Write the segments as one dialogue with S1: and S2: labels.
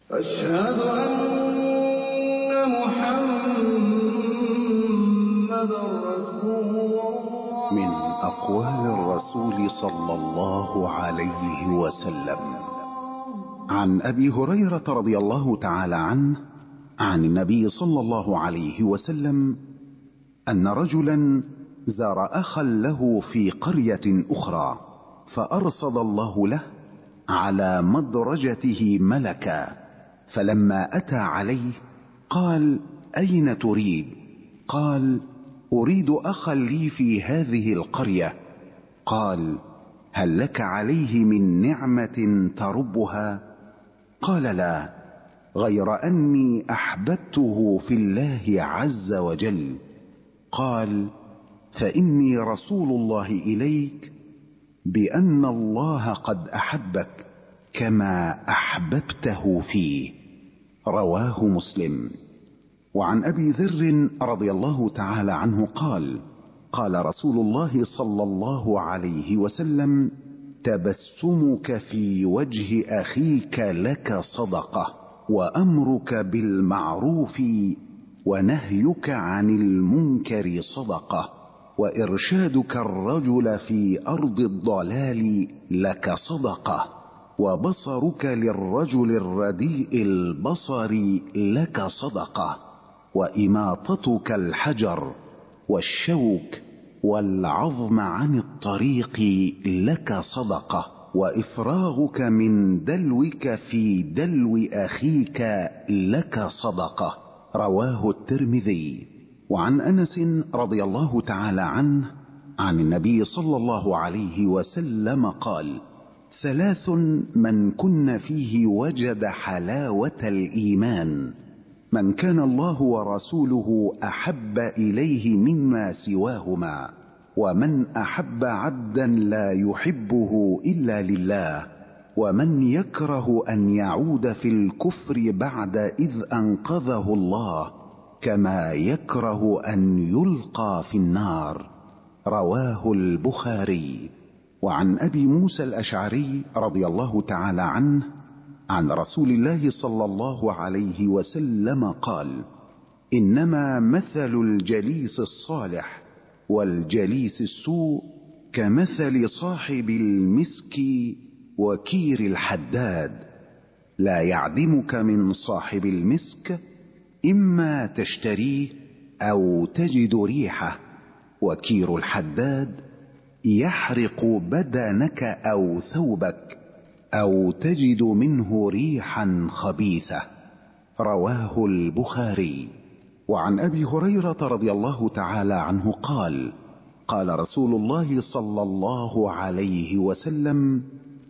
S1: أشهد أن محمدًا رسول الله.
S2: من أقوال الرسول صلى الله عليه وسلم: عن أبي هريرة رضي الله تعالى عنه عن النبي صلى الله عليه وسلم أن رجلا زار أخا له في قرية أخرى، فأرصد الله له على مدرجته ملكا، فلما أتى عليه قال: أين تريد؟ قال: أريد أخا لي في هذه القرية. قال: هل لك عليه من نعمة تربها؟ قال: لا، غير أني أحببته في الله عز وجل. قال: فإني رسول الله إليك بأن الله قد أحبك كما أحببته فيه. رواه مسلم. وعن أبي ذر رضي الله تعالى عنه قال: قال رسول الله صلى الله عليه وسلم: تبسمك في وجه أخيك لك صدقة، وأمرك بالمعروف ونهيك عن المنكر صدقة، وإرشادك الرجل في أرض الضلال لك صدقة، وبصرك للرجل الرديء البصر لك صدقة، وإماطتك الحجر والشوك والعظم عن الطريق لك صدقة، وإفراغك من دلوك في دلو أخيك لك صدقة. رواه الترمذي. وعن أنس رضي الله تعالى عنه عن النبي صلى الله عليه وسلم قال: ثلاث من كن فيه وجد حلاوة الإيمان: من كان الله ورسوله أحب إليه مما سواهما، ومن أحب عبدا لا يحبه إلا لله، ومن يكره أن يعود في الكفر بعد إذ أنقذه الله، كما يكره أن يلقى في النار. رواه البخاري. وعن أبي موسى الأشعري رضي الله تعالى عنه عن رسول الله صلى الله عليه وسلم قال: إنما مثل الجليس الصالح والجليس السوء كمثل صاحب المسك وكير الحداد، لا يعدمك من صاحب المسك، إما تشتريه أو تجد ريحه، وكير الحداد يحرق بدنك أو ثوبك، أو تجد منه ريحا خبيثة. رواه البخاري. وعن أبي هريرة رضي الله تعالى عنه قال: قال رسول الله صلى الله عليه وسلم: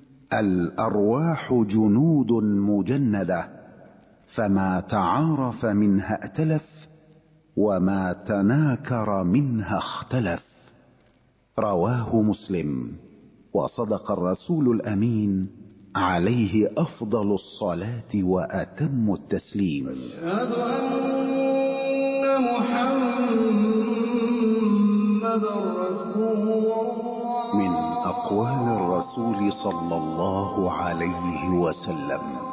S2: الأرواح جنود مجندة، فما تعارف منها ائتلف، وما تناكر منها اختلف. رواه مسلم. وصدق الرسول الأمين عليه أفضل الصلاة وأتم التسليم.
S1: أشهد أن محمدًا رسول الله.
S2: من أقوال الرسول صلى الله عليه وسلم: